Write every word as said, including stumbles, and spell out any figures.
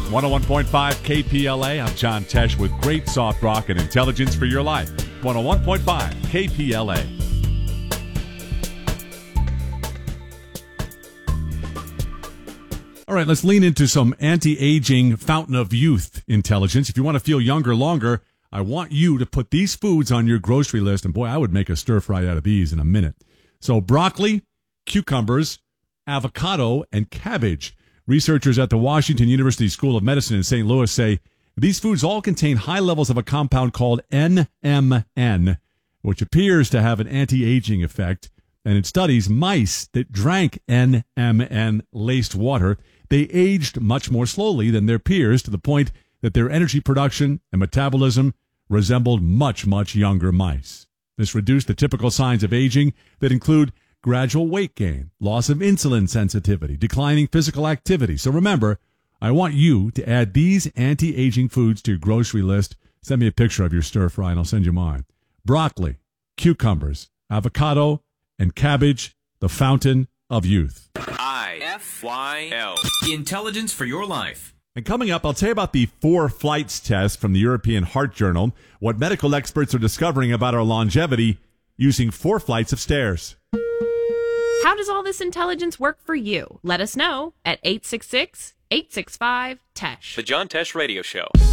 one oh one point five K P L A. I'm John Tesh with great soft rock and intelligence for your life. one oh one point five K P L A. All right, let's lean into some anti-aging fountain of youth intelligence. If you want to feel younger longer, I want you to put these foods on your grocery list. And boy, I would make a stir fry out of these in a minute. So broccoli, cucumbers, avocado, and cabbage. Researchers at the Washington University School of Medicine in Saint Louis say these foods all contain high levels of a compound called N M N, which appears to have an anti-aging effect. And in studies, mice that drank N M N-laced water, they aged much more slowly than their peers, to the point that their energy production and metabolism resembled much, much younger mice. This reduced the typical signs of aging that include gradual weight gain, loss of insulin sensitivity, declining physical activity. So remember, I want you to add these anti-aging foods to your grocery list. Send me a picture of your stir fry and I'll send you mine. Broccoli, cucumbers, avocado, and cabbage, the fountain of youth. I F Y L. Intelligence for your life. And coming up, I'll tell you about the Four Flights test from the European Heart Journal, what medical experts are discovering about our longevity using four flights of stairs. How does all this intelligence work for you? Let us know at eight six six, eight six five, T E S H. The John Tesh Radio Show.